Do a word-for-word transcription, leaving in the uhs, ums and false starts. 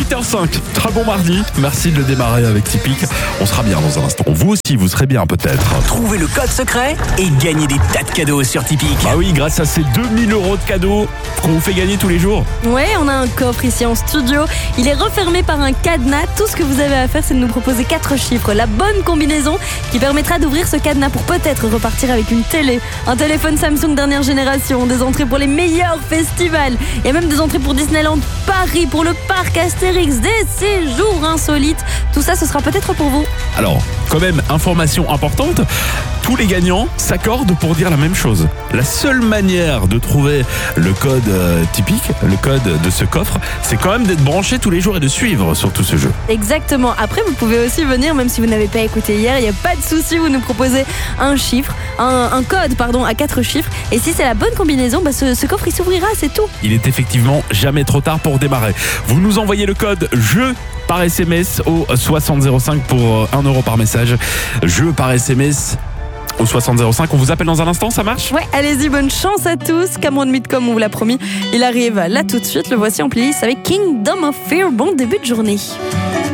huit heures cinq, très bon mardi. Merci de le démarrer avec Tipeee. On sera bien dans un instant. Vous aussi, vous serez bien peut-être. Trouvez le code secret et gagnez des tas de cadeaux sur Tipeee. Bah oui, grâce à ces deux mille euros de cadeaux qu'on vous fait gagner tous les jours. Ouais, on a un coffre ici en studio. Il est refermé par un cadenas. Tout ce que vous avez à faire, c'est de nous proposer quatre chiffres. La bonne combinaison qui permettra d'ouvrir ce cadenas pour peut-être repartir avec une télé, un téléphone Samsung dernière génération, des entrées pour les meilleurs festivals et même des entrées pour Disneyland Paris, pour le parc Astérix, des séjours insolites. Tout ça, ce sera peut-être pour vous. Alors, quand même, information importante, tous les gagnants s'accordent pour dire la même chose. La seule manière de trouver le code euh, typique, le code de ce coffre, c'est quand même d'être branché tous les jours et de suivre surtout ce jeu. Exactement. Après, vous pouvez aussi venir, même si vous n'avez pas écouté hier, il n'y a pas de souci, vous nous proposez un chiffre, un, un code pardon, à quatre chiffres. Et si c'est la bonne combinaison, bah ce, ce coffre il s'ouvrira, c'est tout. Il est effectivement jamais trop tard pour démarrer. Vous nous envoyez le code jeu par S M S au soixante zéro cinq pour un euro par message. Jeu par S M S au soixante zéro cinq. On vous appelle dans un instant, ça marche ? Ouais, allez-y, bonne chance à tous. Cameron Midcom, on vous l'a promis, il arrive là tout de suite. Le voici en playlist avec Kingdom of Fear. Bon début de journée.